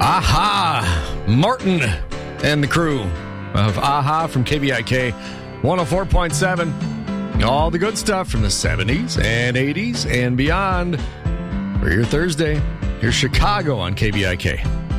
Aha! Martin and the crew of Aha from KBIK 104.7. All the good stuff from the 70s and 80s and beyond. For your Thursday, here's Chicago on KBIK.